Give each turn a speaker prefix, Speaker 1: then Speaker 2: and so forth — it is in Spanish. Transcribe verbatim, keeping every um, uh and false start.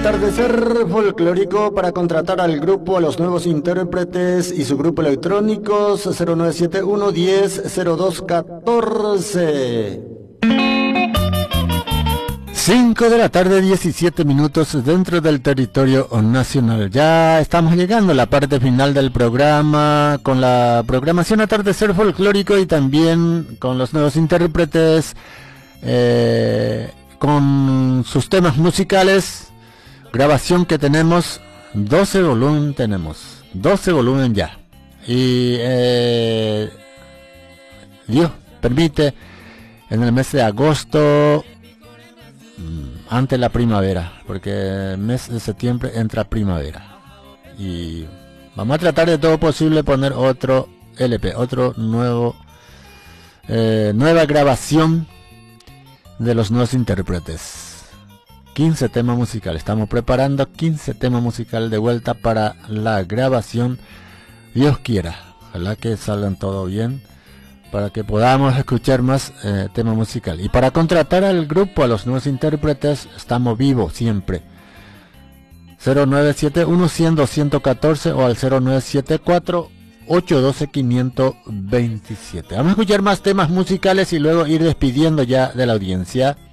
Speaker 1: Atardecer folclórico para contratar al grupo, a los nuevos intérpretes y su grupo electrónicos cero nueve siete uno diez cero dos catorce. cinco de la tarde, diecisiete minutos dentro del territorio nacional. Ya estamos llegando a la parte final del programa con la programación Atardecer folclórico y también con los nuevos intérpretes, eh, con sus temas musicales. Grabación que tenemos, doce volumen tenemos, doce volumen ya. Y eh, Dios permite, en el mes de agosto, ante la primavera, porque el mes de septiembre entra primavera. Y vamos a tratar de todo posible poner otro L P, otro nuevo, eh, nueva grabación de los nuevos intérpretes. quince temas musicales, estamos preparando quince temas musicales de vuelta para la grabación, Dios quiera, ojalá que salgan todo bien, para que podamos escuchar más eh, tema musical. Y para contratar al grupo, a los nuevos intérpretes, estamos vivos siempre. cero nueve siete uno cien doscientos catorce o al cero nueve siete cuatro ocho uno dos quinientos veintisiete. Vamos a escuchar más temas musicales y luego ir despidiendo ya de la audiencia.